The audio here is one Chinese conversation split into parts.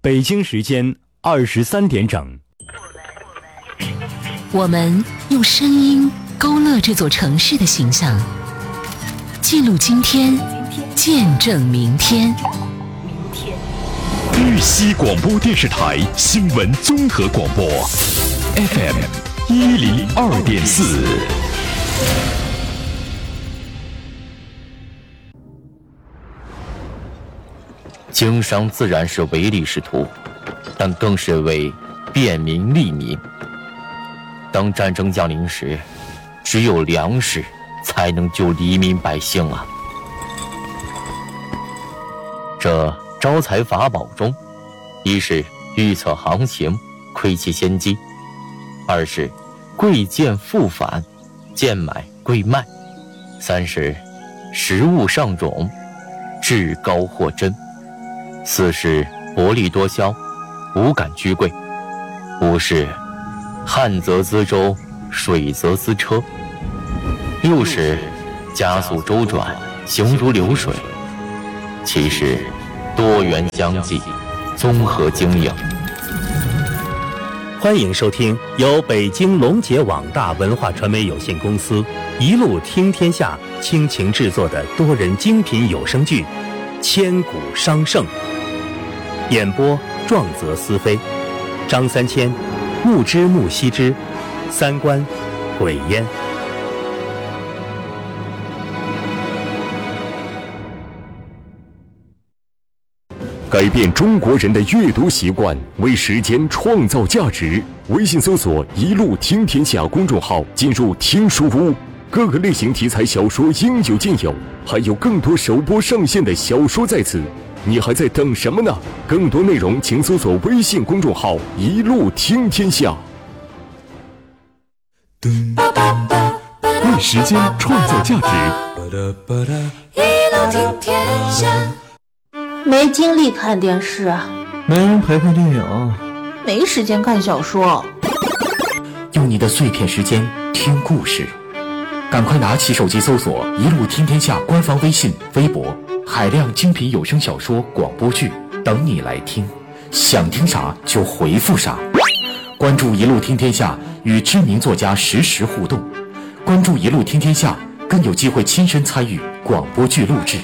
北京时间23点整， 我们用声音勾勒这座城市的形象，记录今天，见证明天。 豫西广播电视台新闻综合广播 FM 102.4。 经商自然是唯利是图，但更是为便民利民。当战争降临时，只有粮食才能救黎民百姓啊！这招财法宝中，一是预测行情，窥其先机；二是贵贱复返，贱买贵卖；三是食物上种，至高货真；四是薄利多销，无感居贵；五是旱则资舟，水则资车；六是加速周转，行如流水；七是多元将济，综合经营。 欢迎收听由北京龙杰网大文化传媒有限公司一路听天下倾情制作的多人精品有声剧《千古商圣》，演播壮则思飞，张三千、木之木西之，三观鬼烟。 改变中国人的阅读习惯，为时间创造价值。微信搜索“一路听天下”公众号，进入听书屋，各个类型题材小说应有尽有，还有更多首播上线的小说在此。你还在等什么呢？更多内容请搜索微信公众号“一路听天下”。为时间创造价值。 一路听天下。 没精力看电视啊， 没人陪看电影， 没时间看小说。 用你的碎片时间听故事，赶快拿起手机搜索“一路听天下”官方微信、微博，海量精品有声小说、广播剧等你来听，想听啥就回复啥。关注“一路听天下”，与知名作家实时互动。关注“一路听天下”，更有机会亲身参与广播剧录制。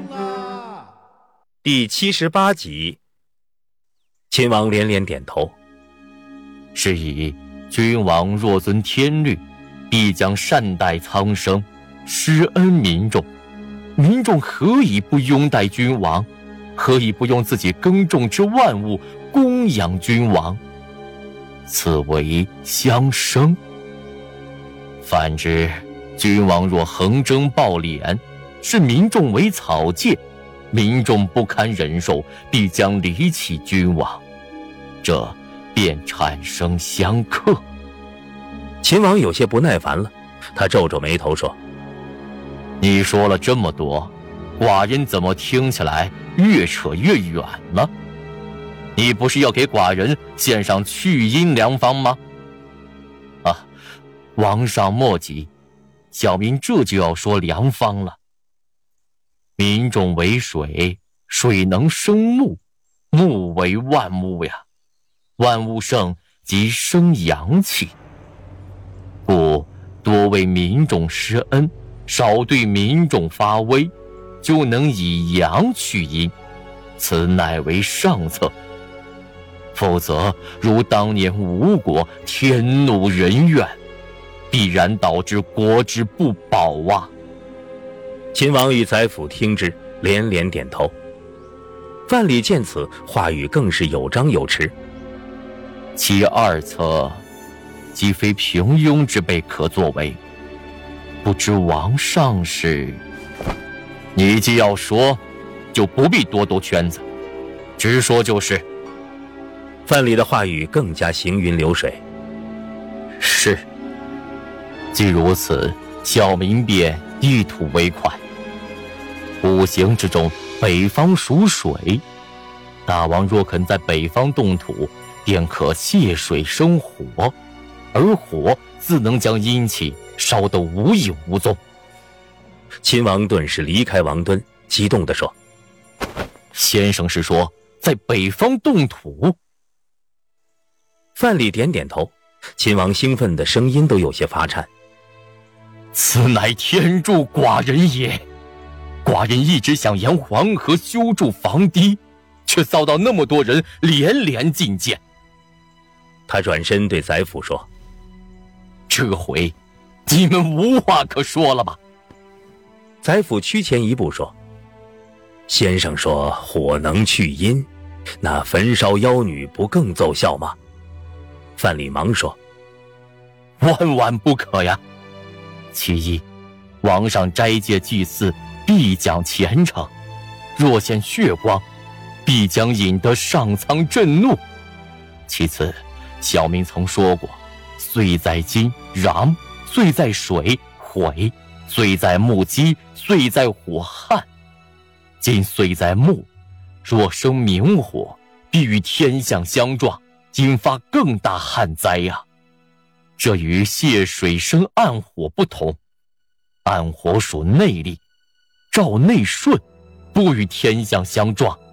第78集，秦王连连点头。 是以君王若遵天律，必将善待苍生，施恩民众。民众何以不拥戴君王？何以不用自己耕种之万物供养君王？此为相生。反之，君王若横征暴敛，视民众为草芥，民众不堪忍受，必将离弃君王，这便产生相克。 秦王有些不耐烦了，他皱皱眉头说： 你说了这么多，寡人怎么听起来越扯越远了？你不是要给寡人献上去阴良方吗？啊，王上莫急，小民这就要说良方了。民众为水，水能生木，木为万物呀，万物生即生阳气，故多为民众施恩，少对民众发威，就能以阳去阴，此乃为上策。否则如当年吴国天怒人怨，必然导致国之不保啊。 秦王与宰辅听之，连连点头。范蠡见此，话语更是有张有弛。 其二策，既非平庸之辈可作为，不知王上是……你既要说，就不必多兜圈子，直说就是。 范蠡的话语更加行云流水。 是。既如此，小民便一吐为快。五行之中，北方属水，大王若肯在北方动土，便可泄水生火，而火自能将阴气烧得无影无踪。 秦王顿时离开王敦，激动地说： 先生是说在北方动土。 范蠡点点头，秦王兴奋的声音都有些发颤。 此乃天助寡人也，寡人一直想沿黄河修筑防堤，却遭到那么多人连连进谏。 他转身对宰辅说： 这回你们无话可说了吧？ 宰辅趋前一步说：先生说火能去阴，那焚烧妖女不更奏效吗？范蠡忙说： 万万不可呀！其一，王上斋戒祭祀必讲虔诚，若现血光，必将引得上苍震怒。其次，小民曾说过，岁在金禳，岁在水毁，岁在木鸡，岁在火旱。今岁在木，若生明火，必与天象相撞，引发更大旱灾呀。这与泄水生暗火不同，暗火属内力，照内顺，不与天象相撞，